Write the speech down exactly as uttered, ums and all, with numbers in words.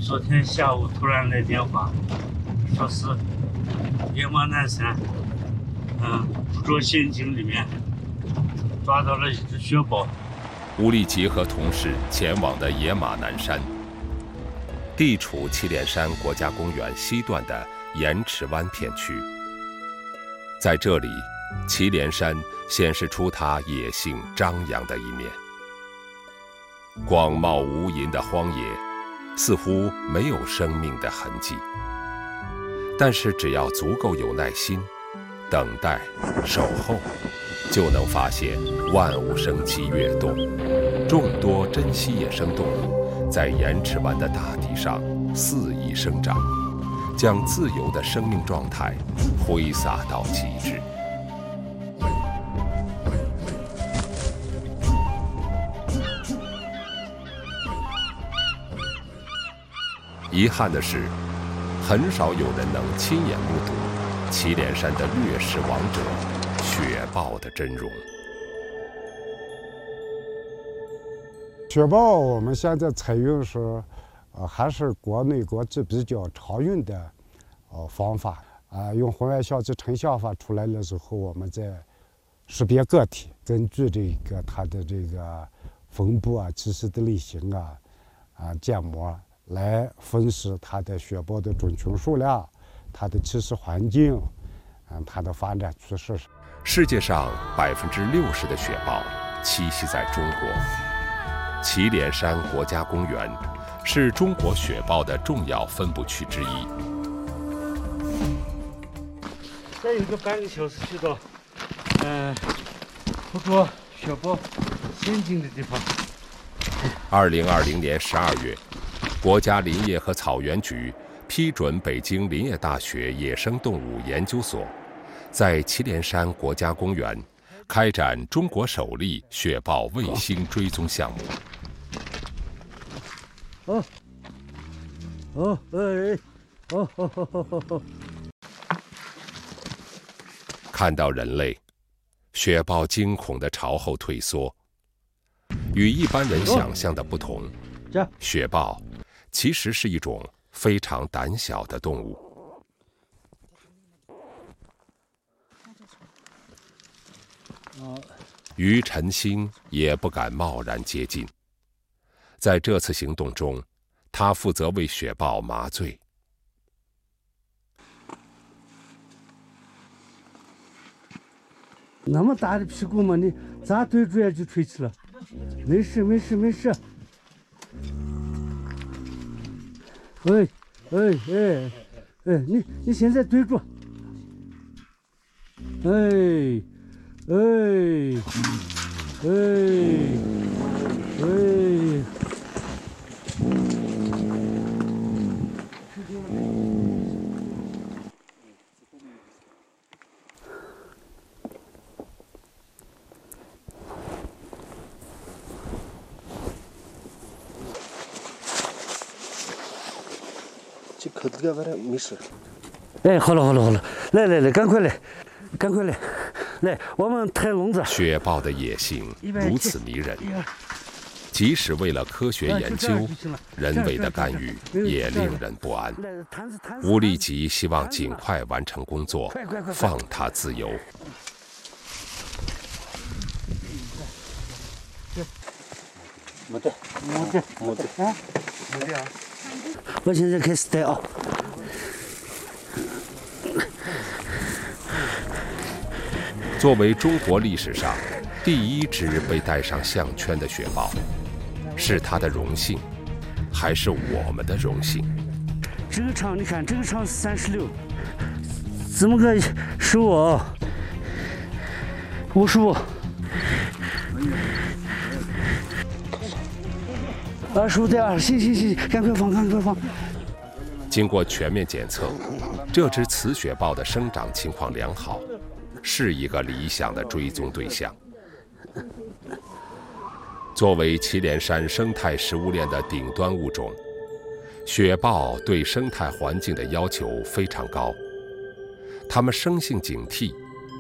昨天下午突然来电话，说是野马南山，嗯，捕捉陷阱里面抓到了一只雪豹。 吴立吉和同事前往的野马南山，地处祁连山国家公园西段的盐池湾片区。在这里，祁连山显示出它野性张扬的一面。广袤无垠的荒野，似乎没有生命的痕迹。但是只要足够有耐心，等待、守候，就能发现万物生机跃动，众多珍稀野生动物在盐池湾的大地上肆意生长，将自由的生命状态挥洒到极致。遗憾的是，很少有人能亲眼目睹祁连山的掠食王者雪豹的真容。 雪豹我们现在采用是，呃，还是国内国际比较常用的，呃，方法啊、呃，用红外相机成像法出来了之后，我们再识别个体，根据这个它的这个分布啊、栖息的类型啊、啊建模。来分析它的雪豹的种群数量、它的栖息环境，嗯，它的发展趋势。 世界上百分之六十的雪豹栖息在中国，祁连山国家公园是中国雪豹的重要分布区之一。 再有个半个小时去到，嗯、呃，捕捉雪豹陷阱的地方。 二零二零年十二月。国家林业和草原局批准北京林业大学野生动物研究所，在祁连山国家公园开展中国首例雪豹卫星追踪项目。 哦，哦，哎，哦，哦，哦，哦，哦。 看到人类，雪豹惊恐地朝后退缩。与一般人想象的不同，雪豹其实是一种非常胆小的动物。于晨星也不敢贸然接近。在这次行动中，他负责为雪豹麻醉。 那么大的屁股嘛，你咋对住也就吹起了？没事，没事，没事。哎，哎，哎，哎，你你现在对住，哎，哎，哎，哎。 这口子干完了没事。 哎，好了好了好了，来来来，赶快来，赶快来，来，我们抬笼子。 雪豹的野性如此迷人，即使为了科学研究，人为的干预也令人不安。吴立吉希望尽快完成工作，放它自由。 没得， 没得， 没得， 啊，没得啊。我现在开始带啊。 作为中国历史上第一只被戴上项圈的雪豹，是它的荣幸，还是我们的荣幸？ 这个长，你看这个长三十六，这么个十五，五十五，二十五点二，行行行，赶快放，赶快放。 经过全面检测，这只雌雪豹的生长情况良好，是一个理想的追踪对象。作为祁连山生态食物链的顶端物种，雪豹对生态环境的要求非常高，它们生性警惕，